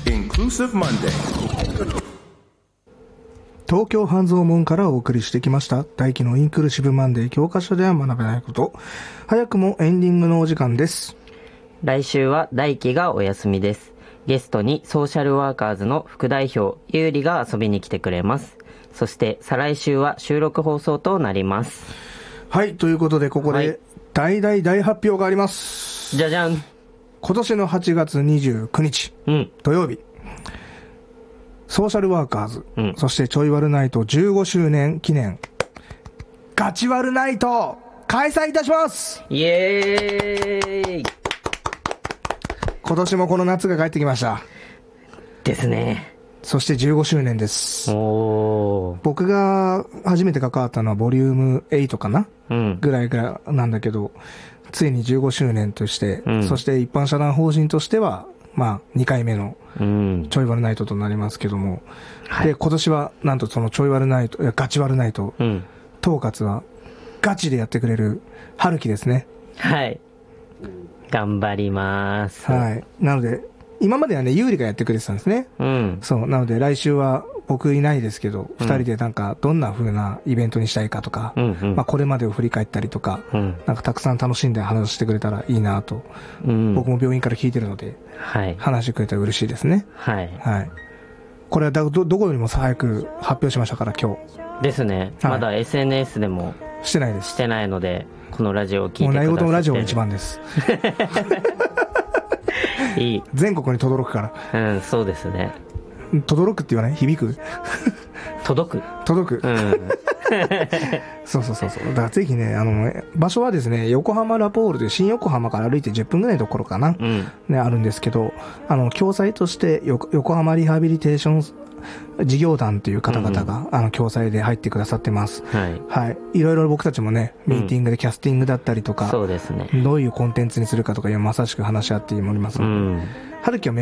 Inclusive Monday. 東京半蔵門からお送りしてきました大輝のインクルーシブマンデー、教科書では学べないこと。早くもエンディングのお時間です。 来週は大輝がお休みです。ゲストにソーシャルワーカーズの副代表ゆうりが遊びに来てくれます。そして再来週は収録放送となります。 はい、ということでここで大発表があります。 じゃじゃん。 今年の8月29日、土曜日、ソーシャルワーカーズ、そしてちょいワルナイト15周年記念ガチワルナイト開催いたします。 イエーイ。 今年もこの夏が帰ってきましたですね。 そして15周年です。僕が初めて関わったのはボリューム8かな、ぐらいなんだけど、ついに15周年として、そして一般社団法人としてはまあ2回目のちょいワルナイトとなりますけども、で今年はなんとそのちょいワルナイト、ガチワルナイト、統括はガチでやってくれる春樹ですね。 はい、頑張ります。 はい。なので今まではね、ユーリがやってくれてたんですね。そうなので来週は僕いないですけど、2人でなんかどんな風なイベントにしたいかとか、まあこれまでを振り返ったりとか、なんかたくさん楽しんで話してくれたらいいなと、僕も病院から聞いてるので、話してくれたら嬉しいですね。はい。これはどこよりも早く発表しましたから今日。 ですね。まだ SNS でもしてないです。 してないので、このラジオを聞いてくださって。 もう内言のラジオが一番です。 いい。 全国に轟くから。 そうですね。 轟くって言わない？響く？ 届く。 そう。だからぜひね、場所はですね、横浜ラポールで新横浜から歩いて10分ぐらいのところかな、ね、あるんですけど、共催として横浜リハビリテーション事業団という方々が、共催で入ってくださってます。はい。いろいろ僕たちもね、ミーティングでキャスティングだったりとか、 そうですね。 どういうコンテンツにするかとかまさしく話し合っておりますので、春樹は